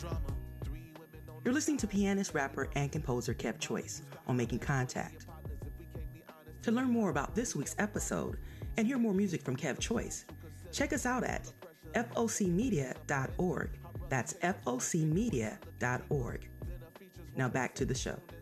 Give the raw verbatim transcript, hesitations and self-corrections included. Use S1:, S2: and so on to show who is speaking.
S1: You're listening to pianist, rapper, and composer Kev Choice on Making Contact. To learn more about this week's episode and hear more music from Kev Choice, check us out at F O C media dot org. That's F O C media dot org. Now back to the show.